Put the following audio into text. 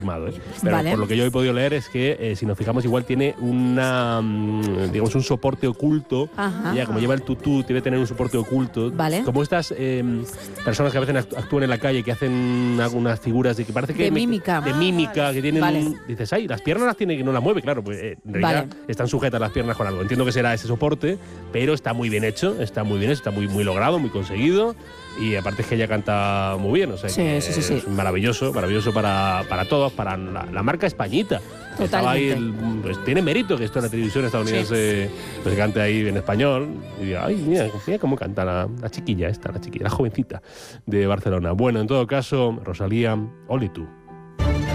Pero Vale. por lo que yo he podido leer es que, si nos fijamos, igual tiene digamos, un soporte oculto. Ajá. Ella, como lleva el tutú, debe tener un soporte oculto. Vale. Como estas personas que a veces actúan en la calle, que hacen algunas figuras de que parece que... De mímica. De mímica, que tienen... Vale. Dices, ay, las piernas las tiene que no las mueve, claro, pues en realidad Vale. están sujetas las piernas con algo. Entiendo que será ese soporte, pero está muy bien hecho, está muy bien hecho, está muy logrado, muy conseguido. Y aparte es que ella canta muy bien, o sea, Sí, que sí, sí, sí. es maravilloso para todos, para la marca Españita. Totalmente. Estaba ahí pues tiene mérito que esto en la televisión estadounidense pues cante ahí en español y diga, ay, mira cómo canta la chiquilla esta, la jovencita de Barcelona. Bueno, en todo caso, Rosalía, ole tú.